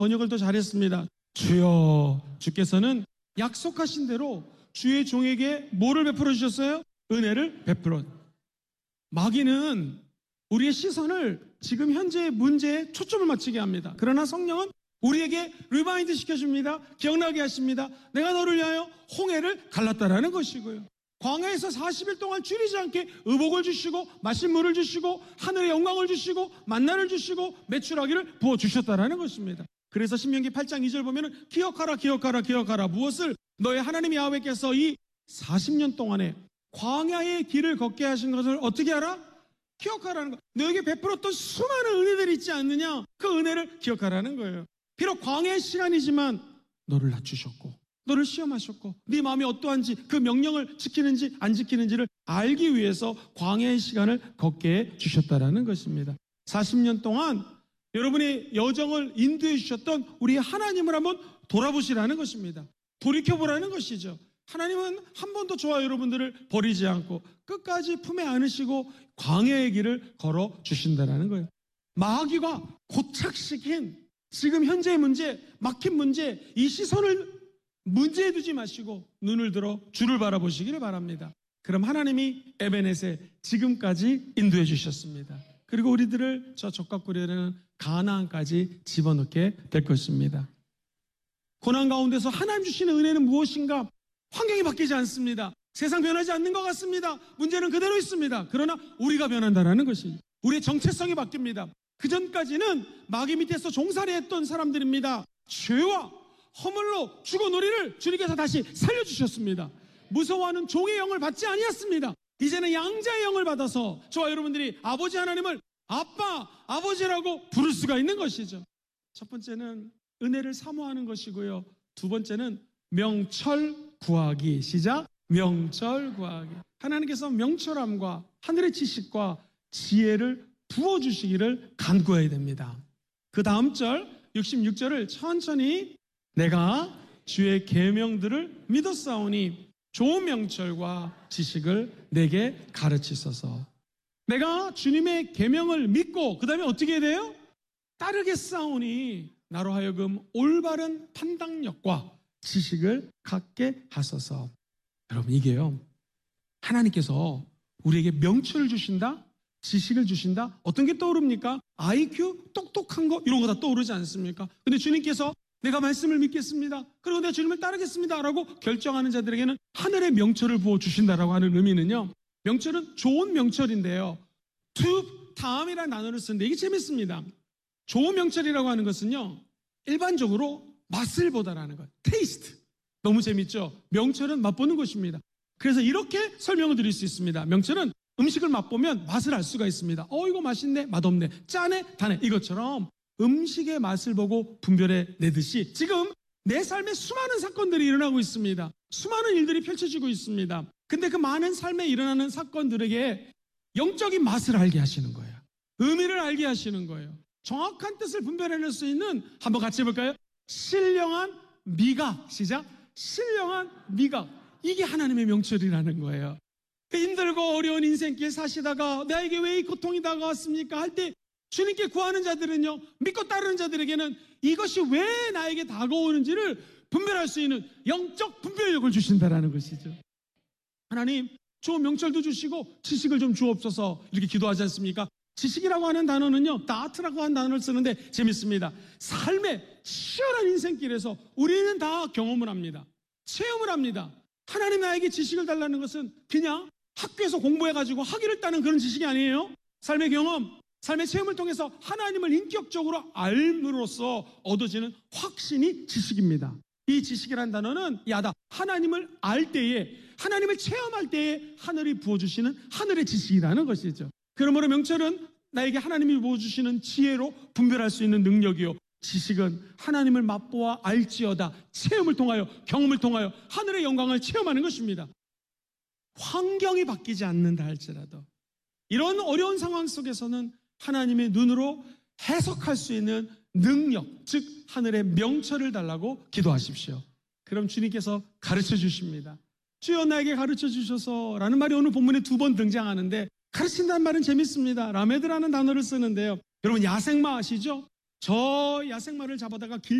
번역을 더 잘했습니다. 주여, 주께서는 약속하신 대로 주의 종에게 뭐를 베풀어 주셨어요? 은혜를 베풀어. 마귀는 우리의 시선을 지금 현재의 문제에 초점을 맞추게 합니다. 그러나 성령은 우리에게 리마인드 시켜줍니다. 기억나게 하십니다. 내가 너를 위하여 홍해를 갈랐다라는 것이고요. 광야에서 40일 동안 줄이지 않게 의복을 주시고 마실 물을 주시고 하늘의 영광을 주시고 만나를 주시고 메추라기를 부어주셨다라는 것입니다. 그래서 신명기 8장 2절 보면은 기억하라 기억하라 기억하라. 무엇을? 너의 하나님 야훼께서 이 40년 동안에 광야의 길을 걷게 하신 것을 어떻게 하라? 기억하라는 거. 너에게 베풀었던 수많은 은혜들이 있지 않느냐? 그 은혜를 기억하라는 거예요. 비록 광야의 시간이지만 너를 낮추셨고 너를 시험하셨고 네 마음이 어떠한지 그 명령을 지키는지 안 지키는지를 알기 위해서 광야의 시간을 걷게 해 주셨다라는 것입니다. 40년 동안 여러분의 여정을 인도해 주셨던 우리 하나님을 한번 돌아보시라는 것입니다. 돌이켜보라는 것이죠. 하나님은 한 번도 저와 여러분들을 버리지 않고 끝까지 품에 안으시고 광야의 길을 걸어 주신다는 거예요. 마귀가 고착시킨 지금 현재의 문제, 막힌 문제, 이 시선을 문제에 두지 마시고 눈을 들어 주를 바라보시기를 바랍니다. 그럼 하나님이 에베넷에 지금까지 인도해 주셨습니다. 그리고 우리들을 저 적각구려는 가나안까지 집어넣게 될 것입니다. 고난 가운데서 하나님 주시는 은혜는 무엇인가? 환경이 바뀌지 않습니다. 세상 변하지 않는 것 같습니다. 문제는 그대로 있습니다. 그러나 우리가 변한다는 것이 우리의 정체성이 바뀝니다. 그전까지는 마귀 밑에서 종살이 했던 사람들입니다. 죄와 허물로 죽은 우리를 주님께서 다시 살려주셨습니다. 무서워하는 종의 영을 받지 아니했습니다. 이제는 양자의 영을 받아서 저와 여러분들이 아버지 하나님을 아빠, 아버지라고 부를 수가 있는 것이죠. 첫 번째는 은혜를 사모하는 것이고요. 두 번째는 명철 구하기. 시작. 명철 구하기. 하나님께서 명철함과 하늘의 지식과 지혜를 부어주시기를 간구해야 됩니다. 그 다음 절 66절을 천천히 내가 주의 계명들을 믿었사오니 좋은 명철과 지식을 내게 가르치소서. 내가 주님의 계명을 믿고 그 다음에 어떻게 해야 돼요? 따르겠사오니 나로 하여금 올바른 판단력과 지식을 갖게 하소서. 여러분 이게요, 하나님께서 우리에게 명철을 주신다, 지식을 주신다. 어떤 게 떠오릅니까? IQ, 똑똑한 거 이런 거 다 떠오르지 않습니까? 근데 주님께서 내가 말씀을 믿겠습니다, 그리고 내가 주님을 따르겠습니다 라고 결정하는 자들에게는 하늘의 명철을 부어주신다라고 하는 의미는요, 명철은 좋은 명철인데요, to 다음이라는 단어를 쓰는데 이게 재밌습니다. 좋은 명철이라고 하는 것은요, 일반적으로 맛을 보다라는 것, 테이스트. 너무 재밌죠? 명철은 맛보는 것입니다. 그래서 이렇게 설명을 드릴 수 있습니다. 명철은 음식을 맛보면 맛을 알 수가 있습니다. 이거 맛있네, 맛없네, 짜네, 다네. 이것처럼 음식의 맛을 보고 분별해 내듯이 지금 내 삶에 수많은 사건들이 일어나고 있습니다. 수많은 일들이 펼쳐지고 있습니다. 근데 그 많은 삶에 일어나는 사건들에게 영적인 맛을 알게 하시는 거예요. 의미를 알게 하시는 거예요. 정확한 뜻을 분별해낼 수 있는, 한번 같이 해볼까요? 신령한 미각. 시작. 신령한 미각. 이게 하나님의 명철이라는 거예요. 힘들고 어려운 인생길 사시다가 나에게 왜 이 고통이 다가왔습니까? 할 때 주님께 구하는 자들은요, 믿고 따르는 자들에게는 이것이 왜 나에게 다가오는지를 분별할 수 있는 영적 분별력을 주신다라는 것이죠. 하나님, 좋은 명철도 주시고 지식을 좀 주옵소서 이렇게 기도하지 않습니까? 지식이라고 하는 단어는요, 다트라고 하는 단어를 쓰는데 재밌습니다. 삶의 치열한 인생길에서 우리는 다 경험을 합니다. 체험을 합니다. 하나님 나에게 지식을 달라는 것은 그냥 학교에서 공부해가지고 학위를 따는 그런 지식이 아니에요. 삶의 경험, 삶의 체험을 통해서 하나님을 인격적으로 알므로써 얻어지는 확신이 지식입니다. 이 지식이라는 단어는 야다, 하나님을 알 때에, 하나님을 체험할 때에 하늘이 부어주시는 하늘의 지식이라는 것이죠. 그러므로 명철은 나에게 하나님이 부어주시는 지혜로 분별할 수 있는 능력이요, 지식은 하나님을 맛보아 알지어다, 체험을 통하여, 경험을 통하여 하늘의 영광을 체험하는 것입니다. 환경이 바뀌지 않는다 할지라도 이런 어려운 상황 속에서는 하나님의 눈으로 해석할 수 있는 능력, 즉 하늘의 명철을 달라고 기도하십시오. 그럼 주님께서 가르쳐 주십니다. 주여 나에게 가르쳐 주셔서 라는 말이 오늘 본문에 2번 등장하는데, 가르친다는 말은 재밌습니다. 라메드라는 단어를 쓰는데요, 여러분 야생마 아시죠? 저 야생마를 잡아다가 길